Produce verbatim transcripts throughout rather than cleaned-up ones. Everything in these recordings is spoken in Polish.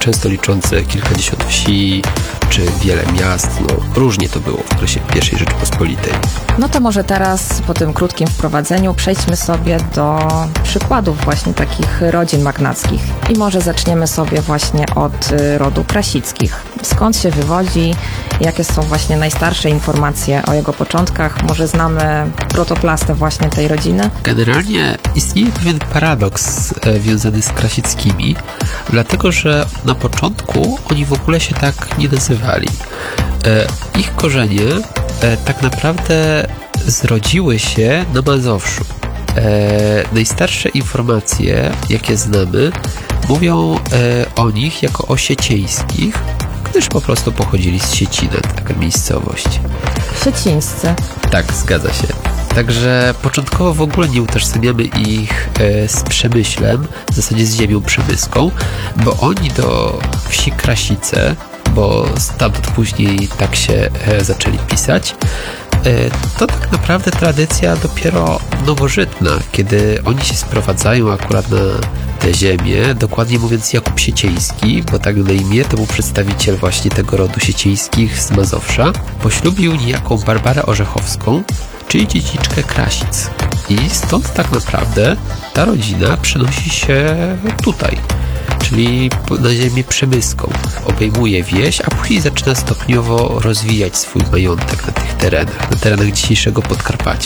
często liczące kilkadziesiąt wsi, czy wiele miast. No, różnie to było w okresie pierwszej Rzeczypospolitej. No to może teraz, po tym krótkim wprowadzeniu, przejdźmy sobie do przykładów właśnie takich rodzin magnackich. I może zaczniemy sobie właśnie od rodu Krasickich. Skąd się wywodzi? Jakie są właśnie najstarsze informacje o jego początkach? Może znamy protoplastę właśnie tej rodziny? Generalnie istnieje pewien paradoks e, związany z Krasickimi, dlatego że na początku oni w ogóle się tak nie nazywali. E, ich korzenie e, tak naprawdę zrodziły się na Mazowszu. E, najstarsze informacje, jakie znamy, mówią e, o nich jako o siecieńskich, gdyż po prostu pochodzili z Siecina, taka miejscowość. Siecińscy. Tak, zgadza się. Także początkowo w ogóle nie utożsamiamy ich e, z Przemyślem, w zasadzie z ziemią przemyską, bo oni do wsi Krasice, bo stamtąd później tak się e, zaczęli pisać, e, to tak naprawdę tradycja dopiero nowożytna, kiedy oni się sprowadzają akurat na tę ziemię, dokładnie mówiąc Jakub Siecieński, bo tak na imię to był przedstawiciel właśnie tego rodu Siecieńskich z Mazowsza, poślubił niejaką Barbarę Orzechowską, czyli dziedziczkę Krasic. I stąd tak naprawdę ta rodzina przenosi się tutaj, czyli na ziemię przemyską. Obejmuje wieś, a później zaczyna stopniowo rozwijać swój majątek na tych terenach, na terenach dzisiejszego Podkarpacia.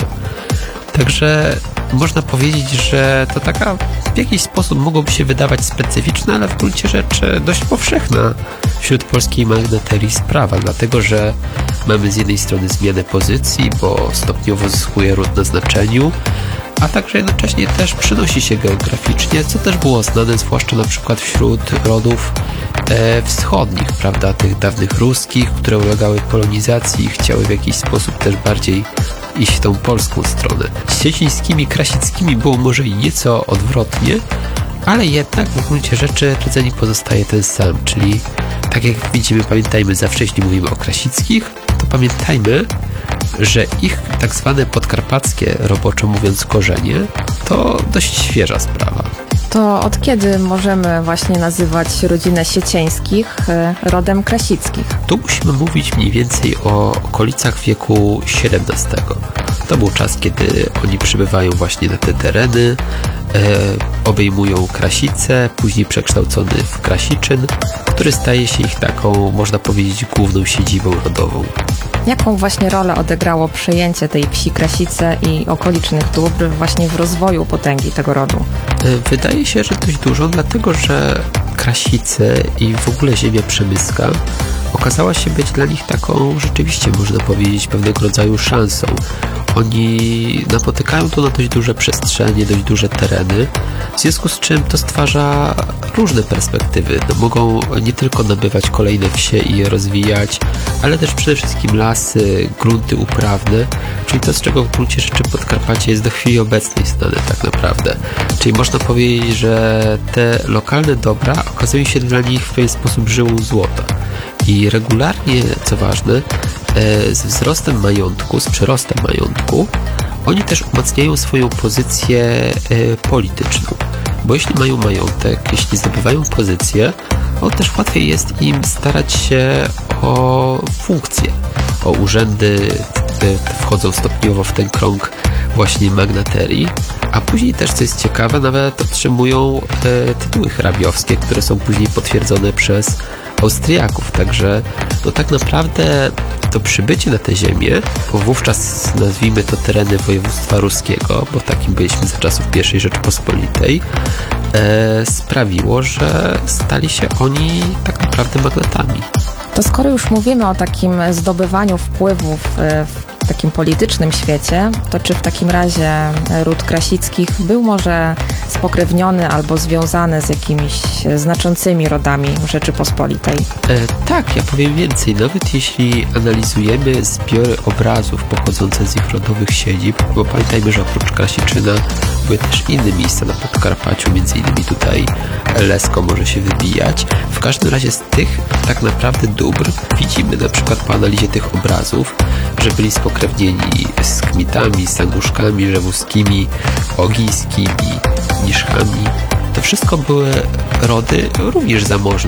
Także można powiedzieć, że to taka w jakiś sposób mogłoby się wydawać specyficzna, ale w gruncie rzeczy dość powszechna wśród polskiej magnaterii sprawa, dlatego że mamy z jednej strony zmianę pozycji, bo stopniowo zyskuje ród na znaczeniu, a także jednocześnie też przynosi się geograficznie, co też było znane zwłaszcza na przykład wśród rodów e, wschodnich, prawda, tych dawnych ruskich, które ulegały polonizacji i chciały w jakiś sposób też bardziej iść w tą polską stronę. Z siecińskimi, krasickimi było może i nieco odwrotnie, ale jednak w gruncie rzeczy rdzeń pozostaje ten sam, czyli tak jak widzimy, pamiętajmy, zawsze jeśli mówimy o Krasickich, to pamiętajmy, że ich tak zwane podkarpackie, roboczo mówiąc, korzenie to dość świeża sprawa. To od kiedy możemy właśnie nazywać rodzinę Siecieńskich rodem Krasickich? Tu musimy mówić mniej więcej o okolicach wieku siedemnastego. To był czas, kiedy oni przybywają właśnie na te tereny, e, obejmują Krasice, później przekształcony w Krasiczyn, który staje się ich taką, można powiedzieć, główną siedzibą rodową. Jaką właśnie rolę odegrało przejęcie tej wsi Krasice i okolicznych dóbr właśnie w rozwoju potęgi tego rodu? Wydaje się, że dość dużo, dlatego że Krasice i w ogóle ziemia przemyska okazała się być dla nich taką rzeczywiście, można powiedzieć, pewnego rodzaju szansą. Oni napotykają tu na dość duże przestrzenie, dość duże tereny, w związku z czym to stwarza różne perspektywy. No, mogą nie tylko nabywać kolejne wsie i je rozwijać, ale też przede wszystkim lasy, grunty uprawne, czyli to, z czego w gruncie rzeczy Podkarpacie jest do chwili obecnej znane tak naprawdę. Czyli można powiedzieć, że te lokalne dobra okazują się dla nich w pewien sposób żyłą złota. I regularnie, co ważne, z wzrostem majątku, z przyrostem majątku, oni też umacniają swoją pozycję polityczną. Bo jeśli mają majątek, jeśli zdobywają pozycję, to też łatwiej jest im starać się o funkcje, o urzędy, wchodzą stopniowo w ten krąg właśnie magnaterii, a później też, co jest ciekawe, nawet otrzymują e, tytuły hrabiowskie, które są później potwierdzone przez Austriaków, także no tak naprawdę to przybycie na tę ziemię, bo wówczas nazwijmy to tereny województwa ruskiego, bo takim byliśmy za czasów pierwszej Rzeczypospolitej, e, sprawiło, że stali się oni tak naprawdę magnatami. To skoro już mówimy o takim zdobywaniu wpływów w takim politycznym świecie, to czy w takim razie ród Krasickich był może spokrewniony albo związany z jakimiś znaczącymi rodami Rzeczypospolitej? E, tak, ja powiem więcej. Nawet jeśli analizujemy zbiory obrazów pochodzące z ich rodowych siedzib, bo pamiętajmy, że oprócz Krasiczyna były też inne miejsca na Podkarpaciu, między innymi tutaj Lesko może się wybijać. W każdym razie z tych tak naprawdę dóbr widzimy na przykład po analizie tych obrazów, że byli spokrewnieni z Kmitami, Sanguszkami, Rzewuskimi, Ogijskimi, Niszchami. To wszystko były rody również zamożne.